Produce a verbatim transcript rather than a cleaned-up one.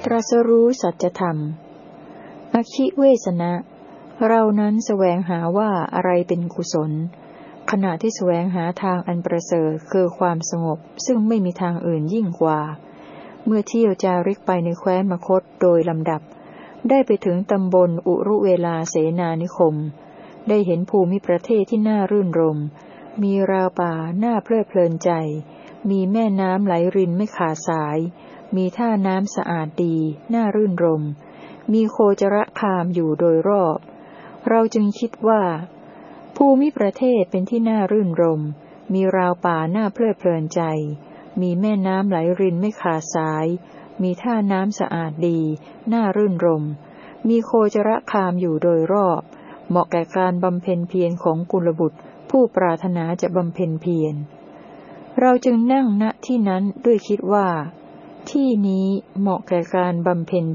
ตรัสรู้สัจธรรมอคิเวสนะเรานั้นแสวงหาว่าอะไรเป็นกุศลขณะที่แสวงหาทางอันประเสริฐคือความสงบซึ่งไม่มีทางอื่นยิ่งกว่าเมื่อเที่ยวจาริกไปในแคว้นมคธโดยลำดับได้ไปถึงตำบลอุรุเวลาเสนานิคมได้เห็นภูมิประเทศที่น่ารื่นรมมีราวป่าน่าเพลิดเพลินใจมีแม่น้ำไหลรินไม่ขาดสายมีท่าน้ำสะอาดดีน่ารื่นรมมีโคจรคามอยู่โดยรอบเราจึงคิดว่าภูมิประเทศเป็นที่น่ารื่นรมมีราวป่าน่าเพลิดเพลินใจมีแม่น้ำไหลรินไม่ขาดสายมีท่าน้ำสะอาดดีน่ารื่นรมมีโคจรคามอยู่โดยรอบเหมาะแก่การบำเพ็ญเพียรของกุลบุตรผู้ปรารถนาจะบำเพ็ญเพียรเราจึงนั่งณที่นั้นด้วยคิดว่าที่นี้เหมาะแก่การบำเพ็ญ